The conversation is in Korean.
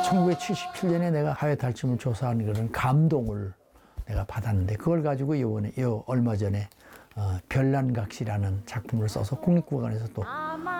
1977년에 내가 하회 탈춤을 조사한 그런 감동을 내가 받았는데 그걸 가지고 얼마 전에 별난각시라는 작품을 써서 국립국어관에서 또